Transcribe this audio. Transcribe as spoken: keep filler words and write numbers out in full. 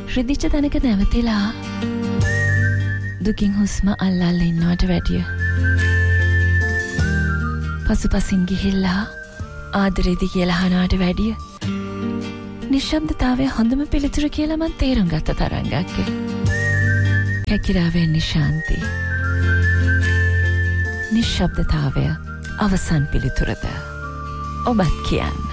රිදිච්ච තැනක නැවතිලා දුකින් හුස්ම අල්ලල්ල ඉන්නවට වැඩිය පසුපසින් ගිහිල්ලා ආදරේදි කියලා අහනවට වැඩිය නිශ්ශබ්දතාවය හොඳම පිළිතුර කියලා මං තේරුම් ගත්ත තරංගක්. කැකිරාවේ නිශාන්ති. නිශ්ශබ්දතාවය අවසන් පිළිතුරද ඔබත් කියන්න.